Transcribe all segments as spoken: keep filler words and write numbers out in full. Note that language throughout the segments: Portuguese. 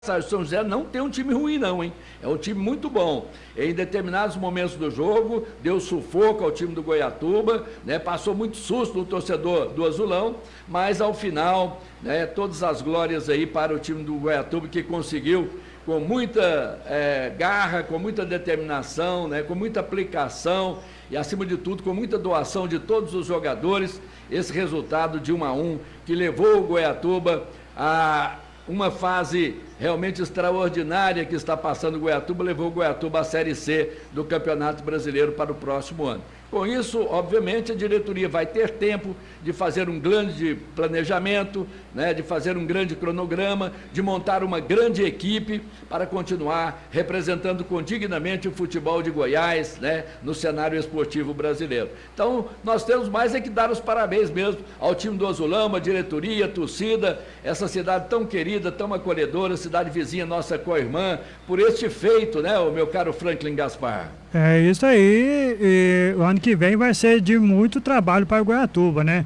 O São José não tem um time ruim não, hein? É um time muito bom. Em determinados momentos do jogo, deu sufoco ao time do Goiatuba, né? Passou muito susto no torcedor do Azulão, mas ao final, né, todas as glórias aí para o time do Goiatuba, que conseguiu com muita é, garra, com muita determinação, né, com muita aplicação e, acima de tudo, com muita doação de todos os jogadores, esse resultado de um a um que levou o Goiatuba a uma fase realmente extraordinária que está passando o Goiatuba, levou o Goiatuba à Série C do Campeonato Brasileiro para o próximo ano. Com isso, obviamente, a diretoria vai ter tempo de fazer um grande planejamento, né, de fazer um grande cronograma, de montar uma grande equipe para continuar representando condignamente o futebol de Goiás, né, no cenário esportivo brasileiro. Então, nós temos mais é que dar os parabéns mesmo ao time do Azulão, a diretoria, a torcida, essa cidade tão querida, tão acolhedora, cidade vizinha, nossa co-irmã, por este feito, né, o meu caro Franklin Gaspar. É isso aí, e o ano que vem vai ser de muito trabalho para o Goiatuba, né?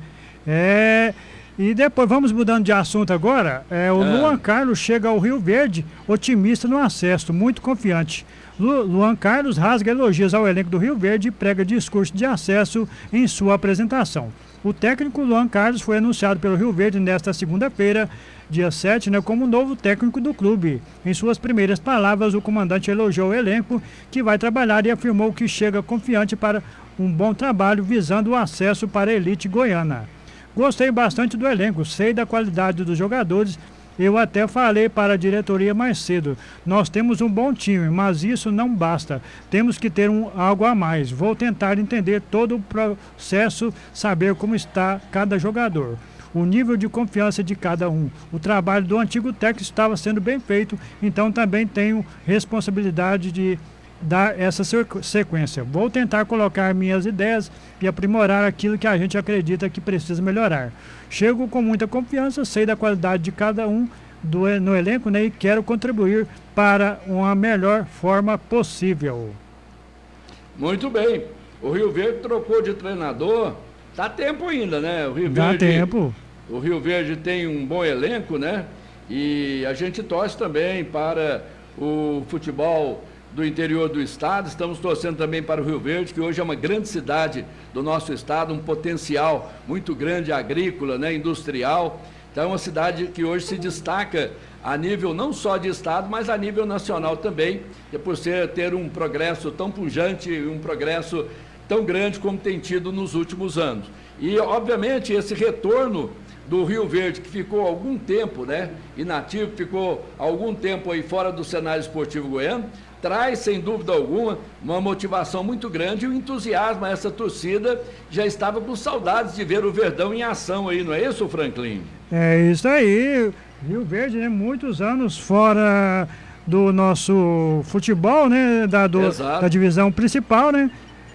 É, e depois, vamos mudando de assunto agora, é, o ah. Luan Carlos chega ao Rio Verde otimista no acesso, muito confiante. Lu, Luan Carlos rasga elogios ao elenco do Rio Verde e prega discurso de acesso em sua apresentação. O técnico Luan Carlos foi anunciado pelo Rio Verde nesta segunda-feira, dia sete, né, como novo técnico do clube. Em suas primeiras palavras, o comandante elogiou o elenco que vai trabalhar e afirmou que chega confiante para um bom trabalho visando o acesso para a elite goiana. Gostei bastante do elenco, sei da qualidade dos jogadores. Eu até falei para a diretoria mais cedo, nós temos um bom time, mas isso não basta, temos que ter um, algo a mais. Vou tentar entender todo o processo, saber como está cada jogador, o nível de confiança de cada um. O trabalho do antigo técnico estava sendo bem feito, então também tenho responsabilidade de dar essa sequência. Vou tentar colocar minhas ideias e aprimorar aquilo que a gente acredita que precisa melhorar. Chego com muita confiança, sei da qualidade de cada um do, no elenco, né, e quero contribuir para uma melhor forma possível. Muito bem. O Rio Verde trocou de treinador. Dá tempo ainda, né? O Rio Dá Verde, tempo. O Rio Verde tem um bom elenco, né? E a gente torce também para o futebol do interior do estado. Estamos torcendo também para o Rio Verde, que hoje é uma grande cidade do nosso estado, um potencial muito grande agrícola, né, industrial. Então é uma cidade que hoje se destaca a nível não só de estado, mas a nível nacional também, é por ser, ter um progresso tão pujante, um progresso tão grande como tem tido nos últimos anos. E, obviamente, esse retorno do Rio Verde, que ficou algum tempo, né, inativo, ficou algum tempo aí fora do cenário esportivo goiano, traz, sem dúvida alguma, uma motivação muito grande e um entusiasmo. Essa torcida já estava com saudades de ver o Verdão em ação aí, não é isso, Franklin? É isso aí, Rio Verde, né, muitos anos fora do nosso futebol, né, da, do, da divisão principal, né,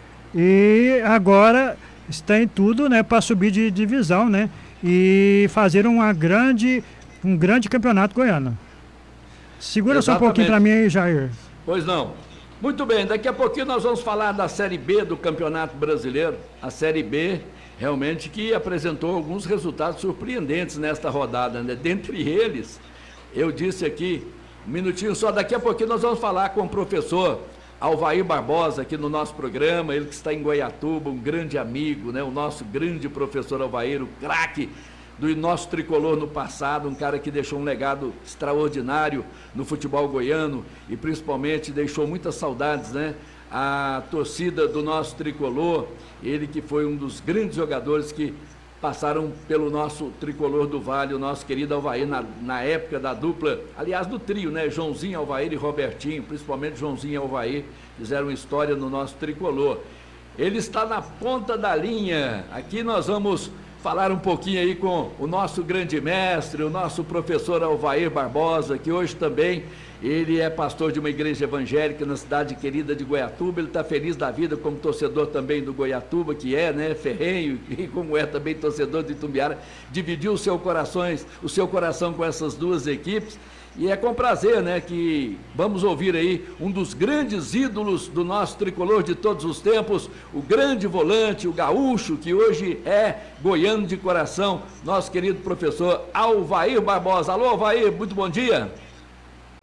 e agora está em tudo, né, para subir de divisão, né, e fazer uma grande, um grande campeonato goiano. Segura Exatamente. Só um pouquinho para mim aí, Jair. Pois não. Muito bem, daqui a pouquinho nós vamos falar da Série B do Campeonato Brasileiro. A Série B, realmente, que apresentou alguns resultados surpreendentes nesta rodada, né? Dentre eles, eu disse aqui, um minutinho só, daqui a pouquinho nós vamos falar com o professor Alvair Barbosa aqui no nosso programa, ele que está em Goiatuba, um grande amigo, né? O nosso grande professor Alvair, o craque do nosso tricolor no passado, um cara que deixou um legado extraordinário no futebol goiano e principalmente deixou muitas saudades, né? A torcida do nosso tricolor, ele que foi um dos grandes jogadores que passaram pelo nosso tricolor do Vale, o nosso querido Alvair, na, na época da dupla, aliás, do trio, né? Joãozinho, Alvair e Robertinho, principalmente Joãozinho e Alvair, fizeram história no nosso tricolor. Ele está na ponta da linha. Aqui nós vamos falar um pouquinho aí com o nosso grande mestre, o nosso professor Alvair Barbosa, que hoje também ele é pastor de uma igreja evangélica na cidade querida de Goiatuba. Ele está feliz da vida como torcedor também do Goiatuba, que é, né, ferrenho, e como é também torcedor de Itumbiara, dividiu o seu, corações, o seu coração com essas duas equipes. E é com prazer, né, que vamos ouvir aí um dos grandes ídolos do nosso tricolor de todos os tempos, o grande volante, o gaúcho, que hoje é goiano de coração, nosso querido professor Alvair Barbosa. Alô, Alvair, muito bom dia.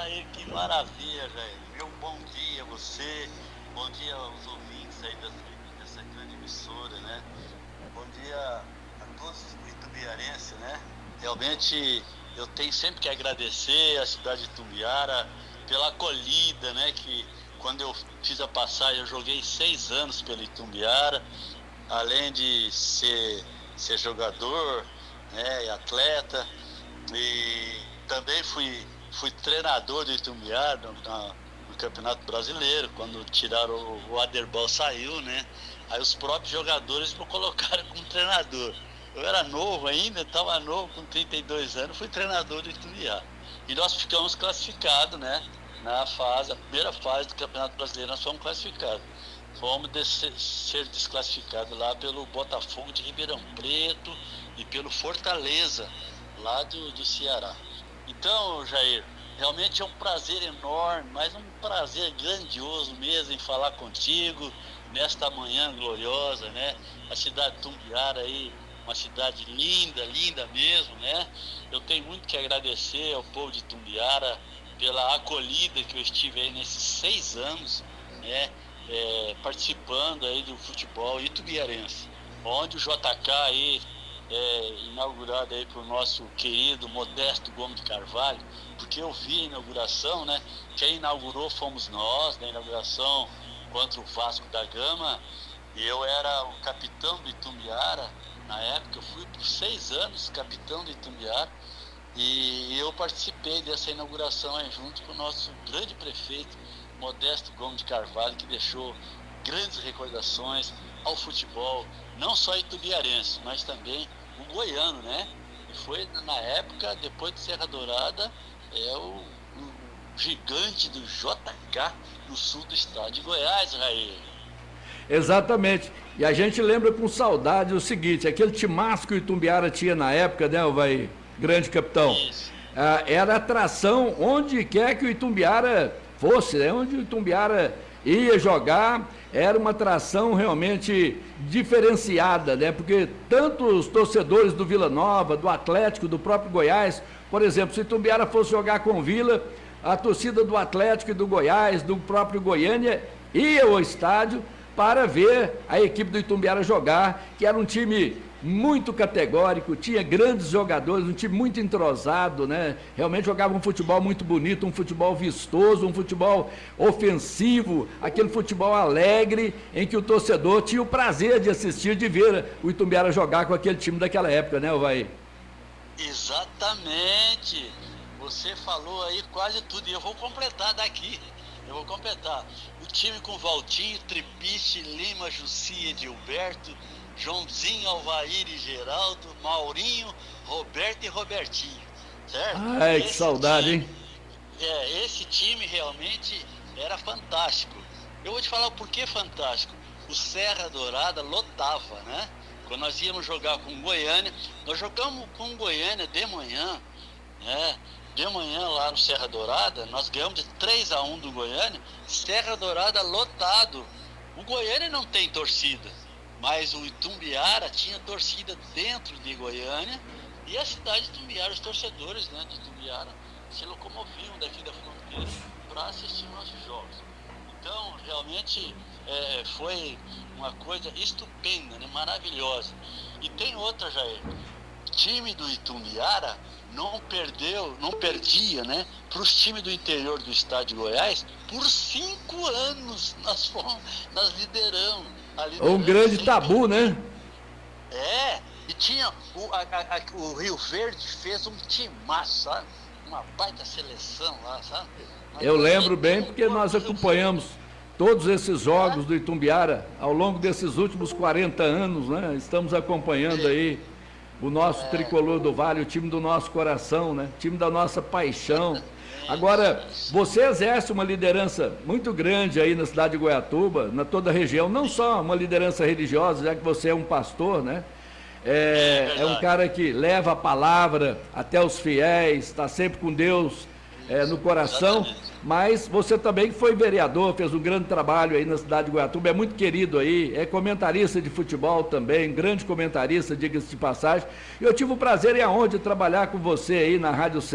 Jair, que maravilha, Jair. Meu bom dia a você, bom dia aos ouvintes aí dessa, dessa grande emissora, né? Bom dia a todos os itumbiarenses, né? Realmente eu tenho sempre que agradecer a cidade de Itumbiara pela acolhida, né? Que quando eu fiz a passagem, eu joguei seis anos pelo Itumbiara, além de ser, ser jogador, né, e atleta, e também fui, fui treinador do Itumbiara no, na, no Campeonato Brasileiro, quando tiraram o, o Aderbal saiu, né? Aí os próprios jogadores me colocaram como treinador. Eu era novo ainda, estava novo, com trinta e dois anos, fui treinador do Itumbiara. E nós ficamos classificados, né? Na fase, a primeira fase do Campeonato Brasileiro, nós fomos classificados. Fomos de ser desclassificados lá pelo Botafogo de Ribeirão Preto e pelo Fortaleza, lá do, do Ceará. Então, Jair, realmente é um prazer enorme, mas um prazer grandioso mesmo em falar contigo nesta manhã gloriosa, né? A cidade de Itumbiara aí, uma cidade linda, linda mesmo, né? Eu tenho muito que agradecer ao povo de Itumbiara pela acolhida que eu estive aí nesses seis anos, né, é, participando aí do futebol itumbiarense, onde o J K aí, é, inaugurado aí por nosso querido Modesto Gomes de Carvalho, porque eu vi a inauguração, né, quem inaugurou fomos nós, na inauguração contra o Vasco da Gama, e eu era o capitão do Itumbiara, na época eu fui por seis anos capitão do Itumbiara, e eu participei dessa inauguração aí junto com o nosso grande prefeito, Modesto Gomes de Carvalho, que deixou grandes recordações ao futebol, não só itumbiarense, mas também o goiano, né? E foi, na época, depois de Serra Dourada, é o, o gigante do J K no sul do estado de Goiás, Raí. Exatamente. E a gente lembra com saudade o seguinte, aquele timaço que o Itumbiara tinha na época, né, vai... Grande capitão, ah, era atração onde quer que o Itumbiara fosse, né? Onde o Itumbiara ia jogar, era uma atração realmente diferenciada, né? Porque tanto os torcedores do Vila Nova, do Atlético, do próprio Goiás, por exemplo, se o Itumbiara fosse jogar com o Vila, a torcida do Atlético e do Goiás, do próprio Goiânia, ia ao estádio para ver a equipe do Itumbiara jogar, que era um time muito categórico, tinha grandes jogadores, um time muito entrosado, né? Realmente jogava um futebol muito bonito, um futebol vistoso, um futebol ofensivo, aquele futebol alegre, em que o torcedor tinha o prazer de assistir, de ver o Itumbiara jogar com aquele time daquela época, né, Vai? Exatamente! Você falou aí quase tudo, e eu vou completar daqui. Eu vou completar. O time com Valtinho, Tripiche, Lima, Jussi, Edilberto, Joãozinho, Alvair e Geraldo, Maurinho, Roberto e Robertinho, certo? Ai, esse que saudade, time, hein? É, esse time realmente era fantástico. Eu vou te falar o porquê fantástico. O Serra Dourada lotava, né? Quando nós íamos jogar com Goiânia, nós jogamos com Goiânia de manhã, né? De manhã lá no Serra Dourada, nós ganhamos de três a um do Goiânia, Serra Dourada lotado. O Goiânia não tem torcida, mas o Itumbiara tinha torcida dentro de Goiânia, e a cidade de Itumbiara, os torcedores, né, de Itumbiara se locomoviam daqui da fronteira para assistir nossos jogos. Então, realmente, é, foi uma coisa estupenda, né, maravilhosa. E tem outra, Jair. Time do Itumbiara não perdeu, não perdia, né, para os times do interior do estado de Goiás por cinco anos. Nós fomos, nós lideramos. Um grande tabu, né? É, e tinha o, a, a, o Rio Verde fez um timaço, sabe? Uma baita seleção lá, sabe? Mas eu lembro bem porque nós acompanhamos todos esses jogos do Itumbiara ao longo desses últimos quarenta anos, né? Estamos acompanhando aí o nosso é. tricolor do Vale, o time do nosso coração, né? O time da nossa paixão. Agora, você exerce uma liderança muito grande aí na cidade de Goiatuba, na toda a região, não só uma liderança religiosa, já que você é um pastor, né? É, é um cara que leva a palavra até os fiéis, está sempre com Deus é, no coração, mas você também foi vereador, fez um grande trabalho aí na cidade de Goiatuba, é muito querido aí, é comentarista de futebol também, grande comentarista, diga-se de passagem. Eu tive o prazer e a honra de trabalhar com você aí na Rádio